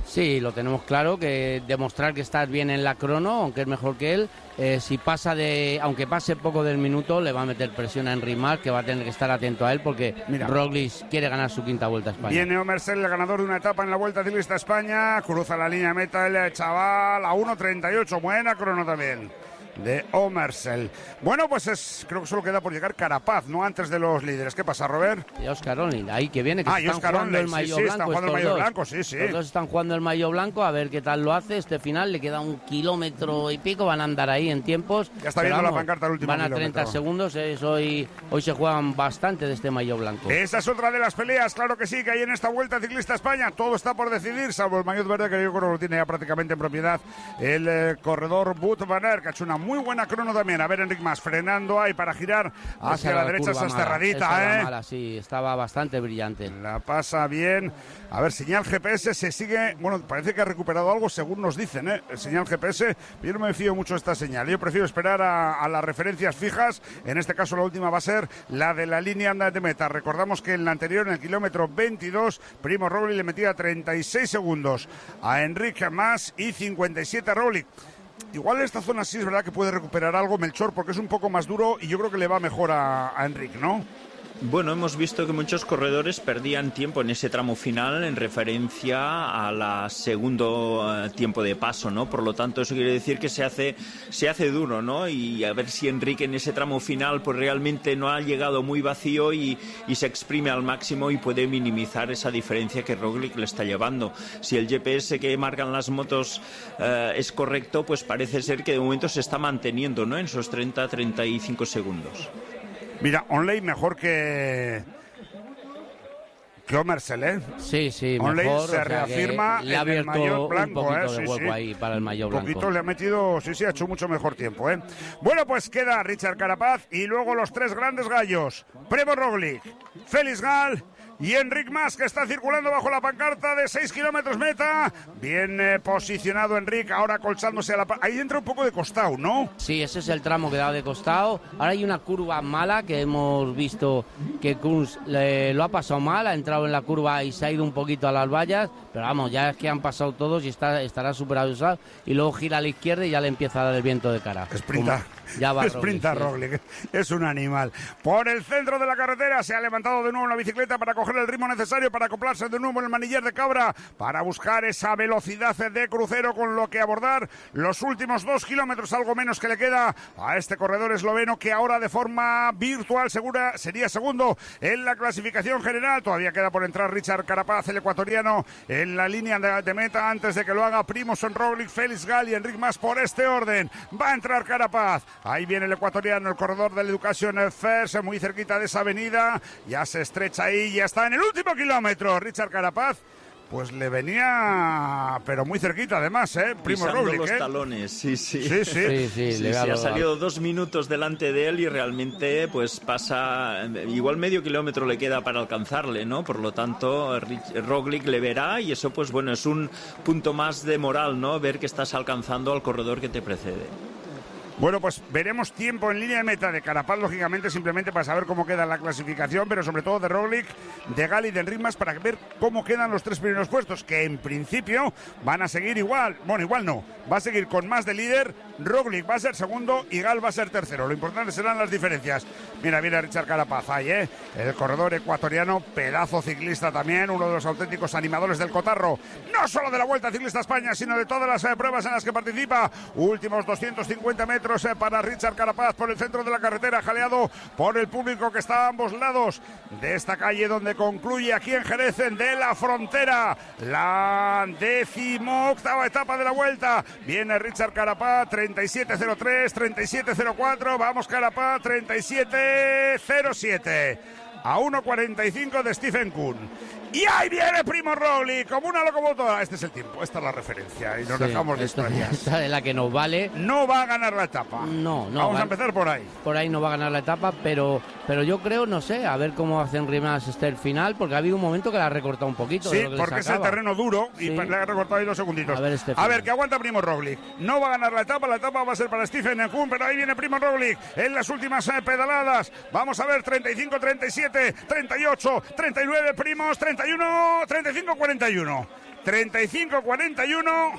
Speaker 3: Sí, lo tenemos claro, que demostrar que estás bien en la crono, aunque es mejor que él. Eh, si pasa de, aunque pase poco del minuto, le va a meter presión a Enric Mas, que va a tener que estar atento a él, porque Mira. Roglic quiere ganar su quinta Vuelta a España.
Speaker 1: Viene Omersel, el ganador de una etapa en la Vuelta Ciclista a España, cruza la línea meta el chaval a uno treinta y ocho, buena crono también de Omersel. Bueno, pues es, creo que solo queda por llegar Carapaz, no antes de los líderes. ¿Qué pasa, Robert?
Speaker 3: Y Oscar Onlin, ahí que viene, que
Speaker 1: ah,
Speaker 3: se están
Speaker 1: Oscar
Speaker 3: jugando
Speaker 1: Onlin,
Speaker 3: el maillot
Speaker 1: sí, sí,
Speaker 3: blanco.
Speaker 1: Están jugando el maillot blanco, sí, sí.
Speaker 3: Los dos están jugando el maillot blanco, a ver qué tal lo hace. Este final le queda un kilómetro y pico, van a andar ahí en tiempos.
Speaker 1: Ya está viendo
Speaker 3: vamos,
Speaker 1: la pancarta el último
Speaker 3: van a
Speaker 1: kilómetro.
Speaker 3: treinta segundos, es hoy, hoy se juegan bastante de este maillot blanco.
Speaker 1: Esa es otra de las peleas, claro que sí, que hay en esta Vuelta Ciclista a España. Todo está por decidir, salvo el maillot verde, que yo creo que lo tiene ya prácticamente en propiedad el eh, corredor Wout van Aert, que ha hecho una muy buena crono también. A ver, Enric Mas frenando ahí para girar hacia la, la derecha, esa cerradita, ¿eh?
Speaker 3: Mala, sí, estaba bastante brillante.
Speaker 1: La pasa bien. A ver, señal G P S se sigue, bueno, parece que ha recuperado algo según nos dicen, ¿eh? Señal G P S, yo no me fío mucho de esta señal. Yo prefiero esperar a, a las referencias fijas. En este caso la última va a ser la de la línea de meta. Recordamos que en la anterior, en el kilómetro veintidós, Primo Roglic le metía treinta y seis segundos a Enric Mas y cincuenta y siete a Roglic. Igual en esta zona sí es verdad que puede recuperar algo Melchor, porque es un poco más duro y yo creo que le va mejor a, a Enric, ¿no?
Speaker 2: Bueno, hemos visto que muchos corredores perdían tiempo en ese tramo final en referencia a la segundo uh, tiempo de paso, ¿no? Por lo tanto, eso quiere decir que se hace se hace duro, ¿no? Y a ver si Enric en ese tramo final pues realmente no ha llegado muy vacío y, y se exprime al máximo y puede minimizar esa diferencia que Roglic le está llevando. Si el G P S que marcan las motos uh, es correcto, pues parece ser que de momento se está manteniendo, ¿no? En esos treinta a treinta y cinco segundos.
Speaker 1: Mira, Onley mejor que que Omersel, ¿eh?
Speaker 3: Sí, sí,
Speaker 1: Onley
Speaker 3: mejor.
Speaker 1: se
Speaker 3: o sea,
Speaker 1: reafirma
Speaker 3: le ha
Speaker 1: en el maillot blanco,
Speaker 3: un poquito
Speaker 1: ¿eh?
Speaker 3: de
Speaker 1: Sí,
Speaker 3: hueco
Speaker 1: sí.
Speaker 3: ahí para el maillot blanco.
Speaker 1: Un poquito le ha metido, sí, sí, ha hecho mucho mejor tiempo, ¿eh? Bueno, pues queda Richard Carapaz y luego los tres grandes gallos. Primo Roglic, Félix Gall y Enric Mas, que está circulando bajo la pancarta de seis kilómetros meta. Bien eh, posicionado Enric, ahora colchándose a la... Ahí entra un poco de costado, ¿no?
Speaker 3: Sí, ese es el tramo que da de costado. Ahora hay una curva mala que hemos visto que Kunz le, lo ha pasado mal, ha entrado en la curva y se ha ido un poquito a las vallas, pero vamos, ya es que han pasado todos y está, estará súper abusado. Y luego gira a la izquierda y ya le empieza a dar el viento de cara.
Speaker 1: Sprinta.
Speaker 3: Ya va
Speaker 1: Sprinta Roglic,
Speaker 3: Roglic,
Speaker 1: sí. Es un animal. Por el centro de la carretera se ha levantado de nuevo la bicicleta para coger el ritmo necesario para acoplarse de nuevo en el manillar de Cabra, para buscar esa velocidad de crucero con lo que abordar los últimos dos kilómetros, algo menos que le queda a este corredor esloveno, que ahora de forma virtual segura sería segundo en la clasificación general. Todavía queda por entrar Richard Carapaz, el ecuatoriano, en la línea de, de meta. Antes de que lo haga Primož Roglic, Félix Gall y Enric Mas por este orden. Va a entrar Carapaz. Ahí viene el ecuatoriano, el corredor del Education First, muy cerquita de esa avenida. Ya se estrecha ahí, ya está en el último kilómetro. Richard Carapaz, pues le venía, pero muy cerquita además, ¿eh? Primo
Speaker 2: Pisando
Speaker 1: Roglic,
Speaker 2: los
Speaker 1: ¿eh?
Speaker 2: talones, sí, sí.
Speaker 1: Sí, sí.
Speaker 3: Sí, sí,
Speaker 2: Sí,
Speaker 3: le
Speaker 2: sí,
Speaker 3: ha
Speaker 2: ha
Speaker 3: dado-
Speaker 2: salido dos minutos delante de él y realmente pues pasa, igual medio kilómetro le queda para alcanzarle, ¿no? Por lo tanto, Rich- Roglic le verá y eso pues bueno, es un punto más de moral, ¿no? Ver que estás alcanzando al corredor que te precede.
Speaker 1: Bueno, pues veremos tiempo en línea de meta de Carapaz, lógicamente, simplemente para saber cómo queda la clasificación, pero sobre todo de Roglic, de Gall y de Enric Mas, para ver cómo quedan los tres primeros puestos, que en principio van a seguir igual. Bueno, igual no, va a seguir con Mas de líder, Roglic va a ser segundo y Gall va a ser tercero. Lo importante serán las diferencias. Mira, mira Richard Carapaz ahí, ¿eh? El corredor ecuatoriano, pedazo ciclista también, uno de los auténticos animadores del cotarro, no solo de la Vuelta Ciclista a España, sino de todas las eh, pruebas en las que participa. Últimos doscientos cincuenta metros eh, para Richard Carapaz por el centro de la carretera, jaleado por el público que está a ambos lados de esta calle donde concluye aquí en Jerez de la Frontera la decimoctava etapa de la Vuelta. Viene Richard Carapaz, treinta y siete cero tres, treinta y siete cero cuatro, vamos Carapaz, treinta y siete cero siete, a uno cuarenta y cinco de Stephen Kuhn. Y ahí viene Primo Roglic como una locomotora. Este es el tiempo, esta es la referencia y nos
Speaker 3: Sí,
Speaker 1: dejamos de
Speaker 3: esta,
Speaker 1: historias.
Speaker 3: esta es la que nos vale.
Speaker 1: No va a ganar la etapa.
Speaker 3: No, no.
Speaker 1: Vamos
Speaker 3: va-
Speaker 1: a empezar por ahí.
Speaker 3: Por ahí no va a ganar la etapa, pero, pero yo creo, no sé, a ver cómo hacen Rimas este el final, porque ha habido un momento que la ha recortado un poquito. de
Speaker 1: Sí,
Speaker 3: lo que le
Speaker 1: porque es el
Speaker 3: sacaba.
Speaker 1: terreno duro y
Speaker 3: Sí.
Speaker 1: pa- le ha recortado ahí dos segunditos.
Speaker 3: A ver este
Speaker 1: A
Speaker 3: final.
Speaker 1: ver, que aguanta Primo Roglic. No va a ganar la etapa, la etapa va a ser para Stephen Kuhn, pero ahí viene Primo Roglic en las últimas eh, pedaladas. Vamos a ver, treinta y cinco treinta y siete, treinta y ocho, treinta y nueve, Primos, treinta y uno, treinta y cinco cuarenta y uno. treinta y cinco cuarenta y uno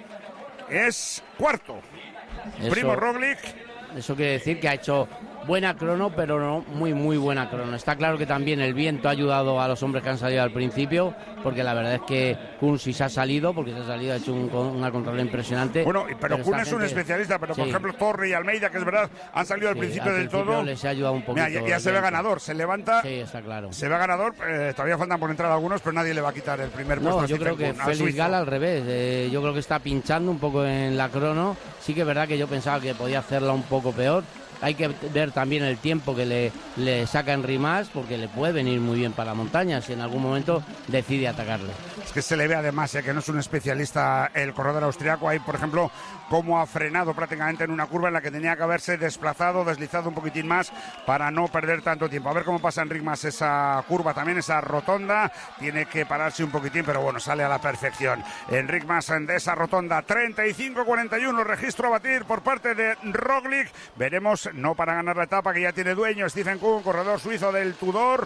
Speaker 1: es cuarto.
Speaker 3: Eso,
Speaker 1: Primo Roglic.
Speaker 3: Eso quiere decir que ha hecho buena crono, pero no muy, muy buena crono. Está claro que también el viento ha ayudado a los hombres que han salido al principio, porque la verdad es que Kuhn sí se ha salido, porque se ha salido, ha hecho un, una contrarreloj impresionante.
Speaker 1: Bueno, pero, pero Kuhn es un
Speaker 3: gente...
Speaker 1: especialista, pero por
Speaker 3: sí.
Speaker 1: ejemplo Torre y Almeida, que es verdad, han salido al
Speaker 3: sí,
Speaker 1: principio
Speaker 3: al
Speaker 1: del
Speaker 3: principio
Speaker 1: todo.
Speaker 3: Les ha ayudado un poquito.
Speaker 1: Mira, ya, ya se ve ganador, se levanta.
Speaker 3: Sí, está claro.
Speaker 1: Se ve ganador, eh, todavía faltan por entrar algunos, pero nadie le va a quitar el primer puesto.
Speaker 3: No,
Speaker 1: a
Speaker 3: yo
Speaker 1: Stephen
Speaker 3: creo que
Speaker 1: Kuhn,
Speaker 3: Félix Gall al revés. Eh, yo creo que está pinchando un poco en la crono. Sí que es verdad que yo pensaba que podía hacerla un poco peor. Hay que ver también el tiempo que le, le saca Henry Mas, porque le puede venir muy bien para la montaña si en algún momento decide atacarle.
Speaker 1: Es que se le ve además eh, que no es un especialista el corredor austriaco. Ahí, por ejemplo, cómo ha frenado prácticamente en una curva en la que tenía que haberse desplazado, deslizado un poquitín más para no perder tanto tiempo. A ver cómo pasa Enric Mas esa curva también, esa rotonda. Tiene que pararse un poquitín, pero bueno, sale a la perfección. Enric Mas de esa rotonda, treinta y cinco cuarenta y uno, registro a batir por parte de Roglic. Veremos, no para ganar la etapa que ya tiene dueño, Stephen Kuhn, corredor suizo del Tudor.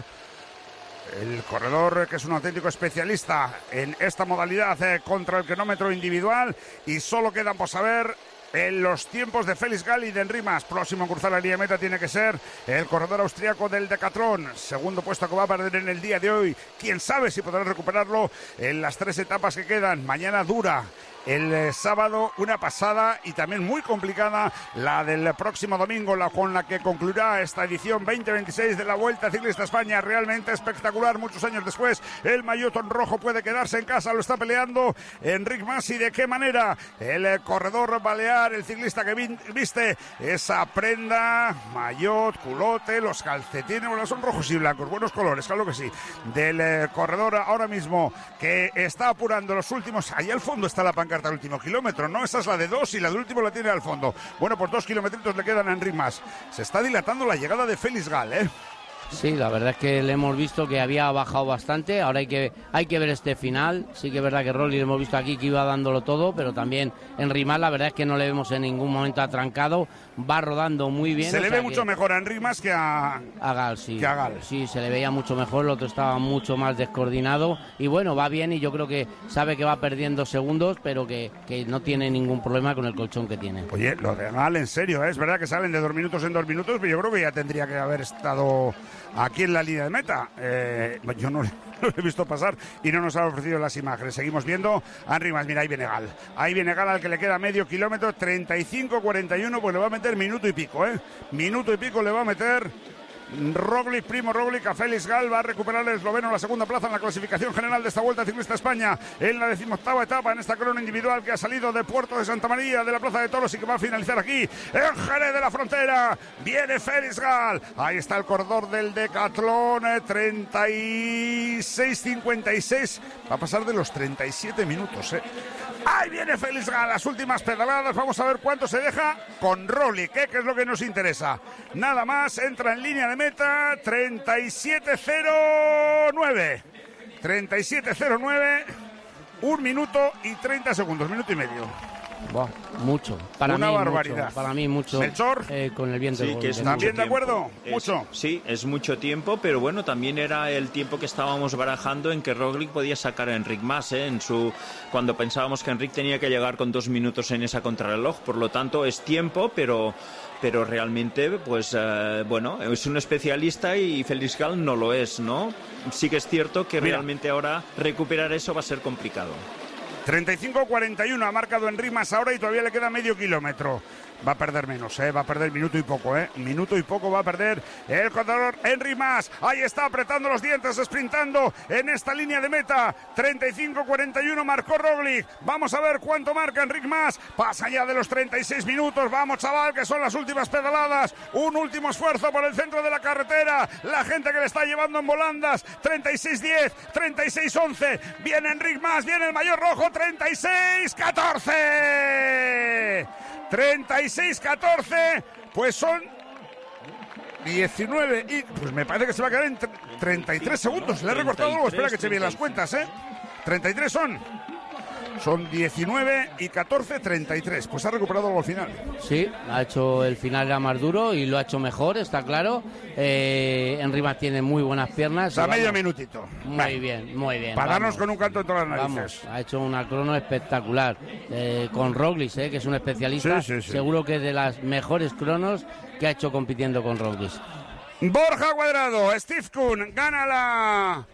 Speaker 1: El corredor que es un auténtico especialista en esta modalidad eh, contra el cronómetro individual, y solo quedan por saber en los tiempos de Félix Gall y de Enric Mas. Próximo a cruzar la línea de meta tiene que ser el corredor austriaco del Decathlon. Segundo puesto que va a perder en el día de hoy. Quién sabe si podrá recuperarlo en las tres etapas que quedan. Mañana dura. El eh, sábado una pasada y también muy complicada la del próximo domingo, la con la que concluirá esta edición veinte veintiséis de la Vuelta Ciclista a España. Realmente espectacular. Muchos años después el maillot rojo puede quedarse en casa, lo está peleando Enric Mas. ¿Y de qué manera? El eh, corredor balear, el ciclista que vi viste esa prenda, maillot, culote, los calcetines, bueno, son rojos y blancos, buenos colores, claro que sí, del eh, corredor ahora mismo que está apurando los últimos. Ahí al fondo está la pancarta del último kilómetro, ¿no? Esa es la de dos y la del último la tiene al fondo. Bueno, pues dos kilometritos le quedan a Enric Mas. Se está dilatando la llegada de Félix Gall, ¿eh?
Speaker 3: Sí, la verdad es que le hemos visto que había bajado bastante. Ahora hay que hay que ver este final. Sí que es verdad que Roglic hemos visto aquí que iba dándolo todo, pero también Enric Mas la verdad es que no le vemos en ningún momento atrancado. Va rodando muy bien.
Speaker 1: Se le ve mucho
Speaker 3: que...
Speaker 1: mejor a Enric Mas que a...
Speaker 3: a Gall, sí.
Speaker 1: Que a Gall.
Speaker 3: Sí, se le veía mucho mejor, el otro estaba mucho más descoordinado. Y bueno, va bien y yo creo que sabe que va perdiendo segundos, pero que, que no tiene ningún problema con el colchón que tiene.
Speaker 1: Oye, lo de Gall, en serio, ¿eh? Es verdad que salen de dos minutos en dos minutos, pero yo creo que ya tendría que haber estado aquí en la línea de meta. Eh, yo no, no lo he visto pasar y no nos han ofrecido las imágenes. Seguimos viendo a Enric Mas. Mira, ahí viene Gall. Ahí viene Gall, al que le queda medio kilómetro, treinta y cinco cuarenta y uno, pues le va a meter minuto y pico, ¿eh? Minuto y pico le va a meter Roglic, Primo Roglic a Félix Gall. Va a recuperar el esloveno la segunda plaza en la clasificación general de esta Vuelta Ciclista a España en la decimoctava etapa, en esta crono individual que ha salido de Puerto de Santa María de la Plaza de Toros y que va a finalizar aquí en Jerez de la Frontera. Viene Félix Gall, ahí está el corredor del Decathlon, treinta y seis cincuenta y seis, va a pasar de los treinta y siete minutos, ¿eh? Ahí viene Félix Gall, las últimas pedaladas. Vamos a ver cuánto se deja con Roglic, ¿eh? Que es lo que nos interesa. Nada más, entra en línea de meta, treinta y siete cero nueve. treinta y siete cero nueve, un minuto y treinta segundos, minuto y medio.
Speaker 3: Buah, mucho. Para
Speaker 1: Una
Speaker 3: mí,
Speaker 1: barbaridad.
Speaker 3: Mucho, para mí mucho.
Speaker 1: Melchor,
Speaker 3: eh, con el viento.
Speaker 2: Sí, que es
Speaker 1: ¿también de acuerdo?
Speaker 2: Es,
Speaker 1: mucho.
Speaker 2: Sí, es mucho tiempo, pero bueno, también era el tiempo que estábamos barajando en que Roglic podía sacar a Enric Mas, ¿eh? En su, cuando pensábamos que Enric tenía que llegar con dos minutos en esa contrarreloj. Por lo tanto, es tiempo, pero... pero realmente, pues, eh, bueno, es un especialista y Félix Gall no lo es, ¿no? Sí que es cierto que
Speaker 1: Mira,
Speaker 2: realmente ahora recuperar eso va a ser complicado.
Speaker 1: treinta y cinco cuarenta y uno ha marcado Enric Mas ahora y todavía le queda medio kilómetro. Va a perder menos, ¿eh? Va a perder minuto y poco, ¿eh? Minuto y poco va a perder el corredor Enric Mas. Ahí está apretando los dientes, sprintando en esta línea de meta. treinta y cinco cuarenta y uno marcó Roglic. Vamos a ver cuánto marca Enric Mas. Pasa ya de los treinta y seis minutos. Vamos, chaval, que son las últimas pedaladas. Un último esfuerzo por el centro de la carretera. La gente que le está llevando en volandas. treinta y seis diez, treinta y seis once. Viene Enric Mas, viene el maillot rojo. treinta y seis catorce. treinta y seis catorce, pues son diecinueve y pues me parece que se va a quedar en treinta y tres segundos. Le he recortado algo, espera que eche bien las cuentas, ¿eh? treinta y tres son. Son diecinueve y catorce, treinta y tres. Pues ha recuperado algo al final.
Speaker 3: Sí, ha hecho el final era más duro y lo ha hecho mejor, está claro. Eh, Henry Mas tiene muy buenas piernas.
Speaker 1: A medio minutito.
Speaker 3: Muy
Speaker 1: Vale.
Speaker 3: bien, muy bien.
Speaker 1: Para darnos
Speaker 3: vamos.
Speaker 1: con un canto en todas las narices.
Speaker 3: Vamos, ha hecho una crono espectacular. Eh, con Roglic, eh, que es un especialista.
Speaker 1: Sí, sí, sí.
Speaker 3: Seguro que es de las mejores cronos que ha hecho compitiendo con Roglic.
Speaker 1: Borja Cuadrado, Steve Kuhn gana la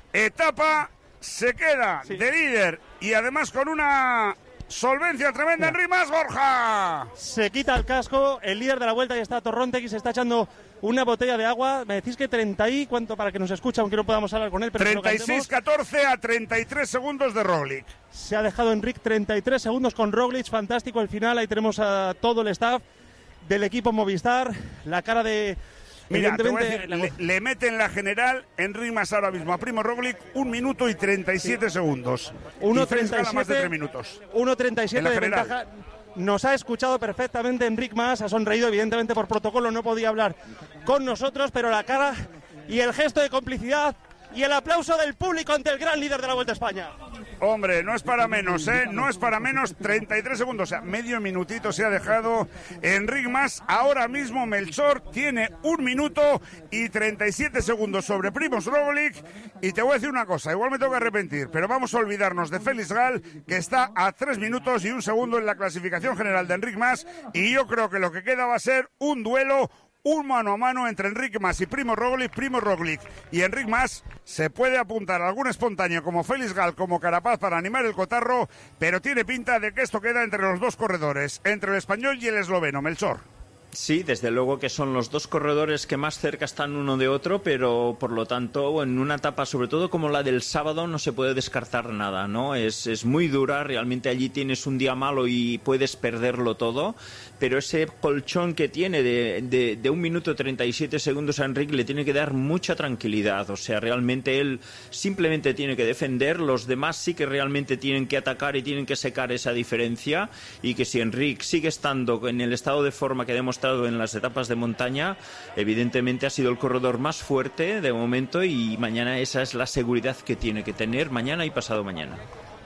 Speaker 1: etapa, se queda
Speaker 5: Sí.
Speaker 1: de líder y además con una solvencia tremenda. Henry Mas, Borja.
Speaker 5: Se quita el casco, el líder de la vuelta, y está Torronte, que se está echando una botella de agua. Me decís que treinta y cuánto para que nos escuche, aunque no podamos hablar con él. Pero
Speaker 1: treinta y seis catorce a treinta y tres segundos de Roglic.
Speaker 5: Se ha dejado Enric treinta y tres segundos con Roglic, fantástico el final. Ahí tenemos a todo el staff del equipo Movistar, la cara de...
Speaker 1: Mira, te voy a
Speaker 5: evidentemente,
Speaker 1: decir, le, le mete en la general Henry Mas ahora mismo a Primo Roglic un minuto y treinta y siete segundos.
Speaker 5: uno
Speaker 1: Y Félix Gala
Speaker 5: treinta y
Speaker 1: más de
Speaker 5: siete,
Speaker 1: tres minutos.
Speaker 5: uno treinta y siete
Speaker 1: En la
Speaker 5: de
Speaker 1: general.
Speaker 5: ventaja. Nos ha escuchado perfectamente Enric Mas, ha sonreído, evidentemente por protocolo no podía hablar con nosotros, pero la cara y el gesto de complicidad y el aplauso del público ante el gran líder de la Vuelta a España.
Speaker 1: Hombre, no es para menos, ¿eh? No es para menos. treinta y tres segundos, o sea, medio minutito se ha dejado Enric Mas. Ahora mismo Melchor tiene un minuto y treinta y siete segundos sobre Primož Roglic. Y te voy a decir una cosa, igual me tengo que arrepentir, pero vamos a olvidarnos de Félix Gall, que está a tres minutos y un segundo en la clasificación general de Enric Mas. Y yo creo que lo que queda va a ser un duelo, un mano a mano entre Enric Mas y Primo Roglic. Primo Roglic y Enric Mas se puede apuntar a algún espontáneo como Félix Gall, como Carapaz para animar el cotarro, pero tiene pinta de que esto queda entre los dos corredores, entre el español y el esloveno. Melchor.
Speaker 2: Sí, desde luego que son los dos corredores que más cerca están uno de otro, pero por lo tanto en una etapa sobre todo como la del sábado no se puede descartar nada, ¿no? Es, es muy dura, realmente allí tienes un día malo y puedes perderlo todo, pero ese colchón que tiene de, de, de un minuto treinta y siete segundos a Enric le tiene que dar mucha tranquilidad, o sea, realmente él simplemente tiene que defender, los demás sí que realmente tienen que atacar y tienen que secar esa diferencia, y que si Enric sigue estando en el estado de forma que ha demostrado en las etapas de montaña, evidentemente ha sido el corredor más fuerte de momento, y mañana esa es la seguridad que tiene que tener mañana y pasado mañana.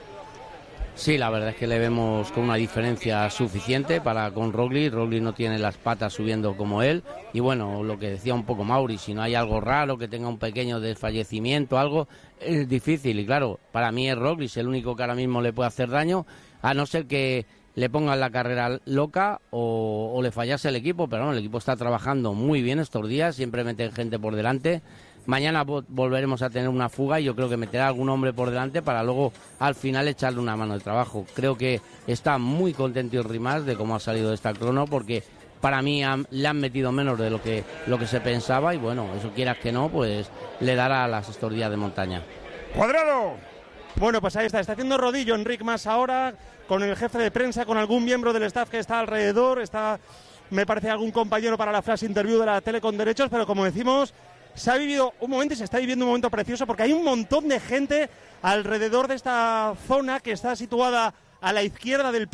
Speaker 3: Sí, la verdad es que le vemos con una diferencia suficiente para con Roglic. Roglic no tiene las patas subiendo como él. Y bueno, lo que decía un poco Mauri, si no hay algo raro, que tenga un pequeño desfallecimiento, algo, es difícil. Y claro, para mí es Roglic el único que ahora mismo le puede hacer daño, a no ser que le pongan la carrera loca o, o le fallase el equipo. Pero no, el equipo está trabajando muy bien estos días, siempre meten gente por delante. Mañana volveremos a tener una fuga y yo creo que meterá algún hombre por delante para luego al final echarle una mano de trabajo. Creo que está muy contento Henry Mas de cómo ha salido de esta crono, porque para mí han, le han metido menos de lo que, lo que se pensaba, y bueno, eso quieras que no, pues le dará a las estos días de montaña.
Speaker 1: ¡Cuadrado!
Speaker 5: Bueno, pues ahí está, está haciendo rodillo Enric Mas ahora, con el jefe de prensa, con algún miembro del staff que está alrededor, está, me parece, algún compañero para la flash interview de la tele con derechos, pero como decimos, se ha vivido un momento y se está viviendo un momento precioso, porque hay un montón de gente alrededor de esta zona que está situada a la izquierda del